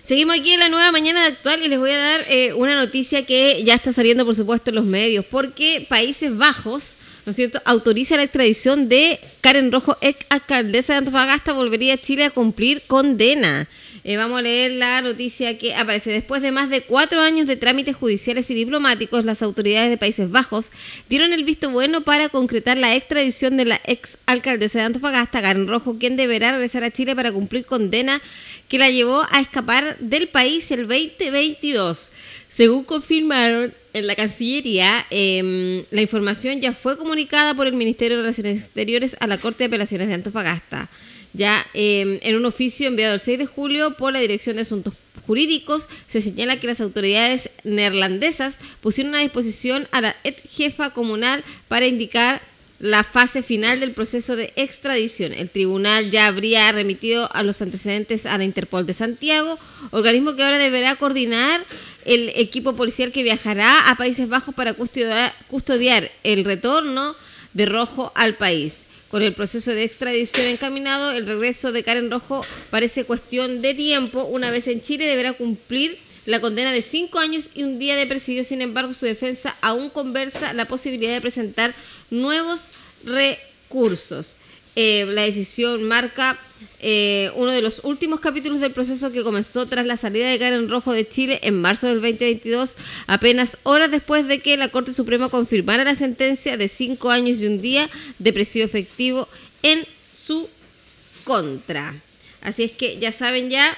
Seguimos aquí en la nueva mañana de Actual y les voy a dar una noticia que ya está saliendo, por supuesto, en los medios, porque Países Bajos, ¿no es cierto?, autoriza la extradición de Karen Rojo, ex alcaldesa de Antofagasta, volvería a Chile a cumplir condena. Vamos a leer la noticia que aparece. Después de más de 4 años de trámites judiciales y diplomáticos, las autoridades de Países Bajos dieron el visto bueno para concretar la extradición de la ex alcaldesa de Antofagasta, Karen Rojo, quien deberá regresar a Chile para cumplir condena que la llevó a escapar del país el 2022. Según confirmaron en la Cancillería, la información ya fue comunicada por el Ministerio de Relaciones Exteriores a la Corte de Apelaciones de Antofagasta. Ya en un oficio enviado el 6 de julio por la Dirección de Asuntos Jurídicos, se señala que las autoridades neerlandesas pusieron a disposición a la ex jefa comunal para indicar la fase final del proceso de extradición. El tribunal ya habría remitido a los antecedentes a la Interpol de Santiago, organismo que ahora deberá coordinar el equipo policial que viajará a Países Bajos para custodiar el retorno de Rojo al país. Con el proceso de extradición encaminado, el regreso de Karen Rojo parece cuestión de tiempo. Una vez en Chile deberá cumplir la condena de 5 años y un día de presidio. Sin embargo, su defensa aún conversa la posibilidad de presentar nuevos recursos. La decisión marca uno de los últimos capítulos del proceso que comenzó tras la salida de Karen Rojo de Chile en marzo del 2022, apenas horas después de que la Corte Suprema confirmara la sentencia de 5 años y un día de presidio efectivo en su contra. Así es que ya saben ya,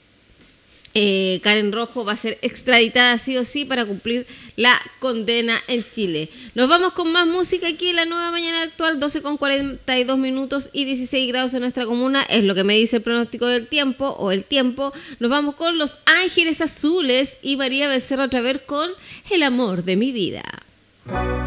Karen Rojo va a ser extraditada sí o sí para cumplir la condena en Chile. Nos vamos con más música aquí en la nueva mañana actual, 12:42 minutos y 16 grados en nuestra comuna, es lo que me dice el pronóstico del tiempo o el tiempo. Nos vamos con Los Ángeles Azules y María Becerra otra vez con El amor de mi vida.